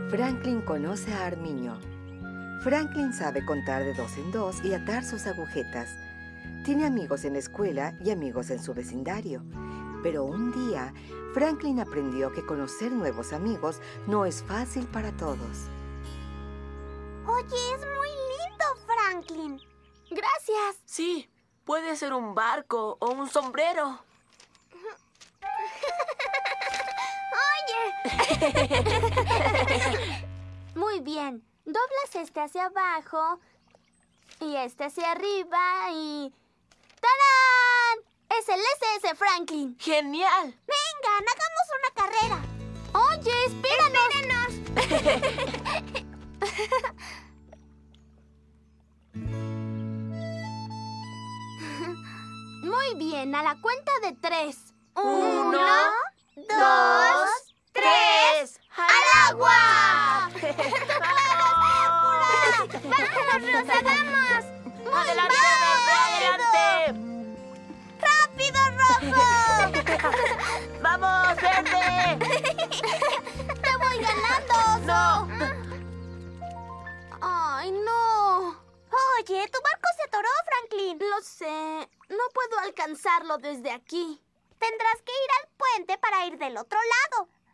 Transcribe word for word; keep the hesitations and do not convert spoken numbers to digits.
Franklin conoce a Armiño. Franklin sabe contar de dos en dos y atar sus agujetas. Tiene amigos en la escuela y amigos en su vecindario. Pero un día, Franklin aprendió que conocer nuevos amigos no es fácil para todos. Oye, es muy lindo, Franklin. Gracias. Sí, puede ser un barco o un sombrero. ¡Oye! Muy bien. Doblas este hacia abajo y este hacia arriba y... ¡Tarán! Es el S S Franklin. ¡Genial! Vengan, hagamos una carrera. Oye, espéranos. ¡Espéranos! Muy bien, a la cuenta de tres. Uno, dos, tres. ¡Al agua! ¡Vamos! ¡Vamos, Rosa, vamos! ¡Muy ¡Adelante, ¡Rápido, Rojo! ¡Vamos, verde! ¡Te voy ganando, ¡No! ¡Ay, no! Oye, tu barco se atoró, Franklin. Lo sé. No puedo alcanzarlo desde aquí. Tendrás que ir al puente para ir del otro lado.